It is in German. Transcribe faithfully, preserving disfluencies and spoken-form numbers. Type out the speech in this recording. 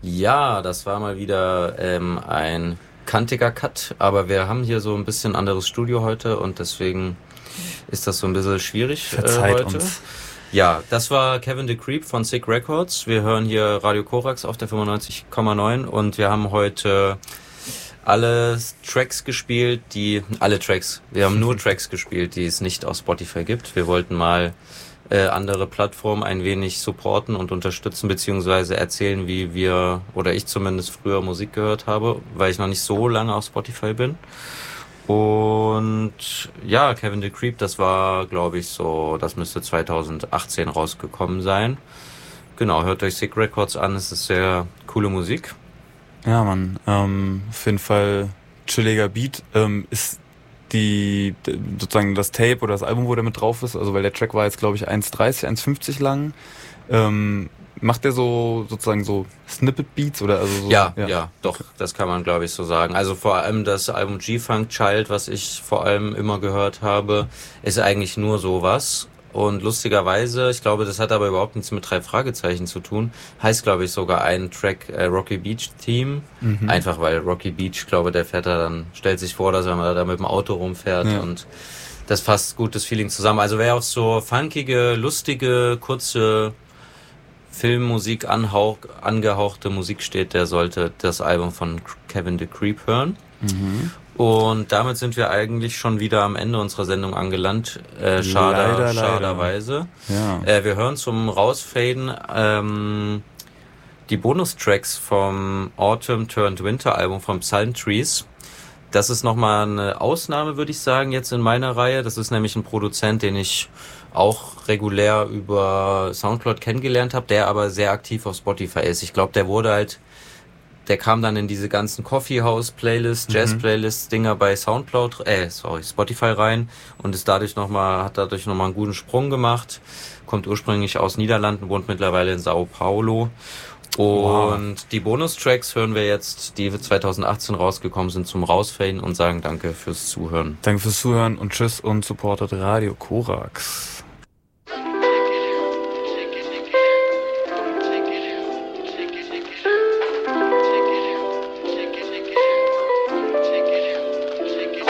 Ja, das war mal wieder ähm, ein kantiger Cut, aber wir haben hier so ein bisschen anderes Studio heute und deswegen ist das so ein bisschen schwierig äh, Verzeiht heute. uns. Ja, das war Kevin the Creep von Sick Records. Wir hören hier Radio Korax auf der fünfundneunzig Komma neun und wir haben heute alle Tracks gespielt, die, alle Tracks, wir haben nur Tracks gespielt, die es nicht auf Spotify gibt. Wir wollten mal äh, andere Plattformen ein wenig supporten und unterstützen, beziehungsweise erzählen, wie wir, oder ich zumindest früher Musik gehört habe, weil ich noch nicht so lange auf Spotify bin. Und ja, Kevin the Creep, das war, glaube ich, so, das müsste zweitausendachtzehn rausgekommen sein. Genau, hört euch Sick Records an, es ist sehr coole Musik. Ja, Mann, ähm, auf jeden Fall chilliger Beat. Ähm, ist die, d- sozusagen das Tape oder das Album, wo der mit drauf ist, also weil der Track war jetzt, glaube ich, eins dreißig, eins fünfzig lang. Ähm, macht der so, sozusagen so Snippet-Beats oder also so? Ja, ja, ja, doch, das kann man, glaube ich, so sagen. Also vor allem das Album G-Funk Child, was ich vor allem immer gehört habe, ist eigentlich nur sowas. Und lustigerweise, ich glaube, das hat aber überhaupt nichts mit drei Fragezeichen zu tun, heißt, glaube ich, sogar ein Track äh, Rocky Beach Team. Mhm. Einfach weil Rocky Beach, glaube der fährt da dann, stellt sich vor, dass er mal da mit dem Auto rumfährt Ja. und das fasst gutes Feeling zusammen. Also wer auf so funkige, lustige, kurze Filmmusik anhauch, angehauchte Musik steht, der sollte das Album von Kevin the Creep hören. Mhm. Und damit sind wir eigentlich schon wieder am Ende unserer Sendung angelangt. Äh, schade, Leider, leider. schaderweise. Ja. Äh, wir hören zum Rausfaden ähm, die Bonustracks vom Autumn Turned Winter Album von Psalm Trees. Das ist nochmal eine Ausnahme, würde ich sagen, jetzt in meiner Reihe. Das ist nämlich ein Produzent, den ich auch regulär über Soundcloud kennengelernt habe, der aber sehr aktiv auf Spotify ist. Ich glaube, der wurde halt, der kam dann in diese ganzen Coffee House Playlists, Jazz Playlists Dinger bei Soundcloud, äh, sorry, Spotify rein und ist dadurch nochmal, hat dadurch nochmal einen guten Sprung gemacht. Kommt ursprünglich aus Niederlanden, wohnt mittlerweile in Sao Paulo. Und wow. Die Bonustracks hören wir jetzt, die zweitausendachtzehn rausgekommen sind, zum Rausfaden und sagen danke fürs Zuhören. Danke fürs Zuhören und tschüss und supportet Radio Korax.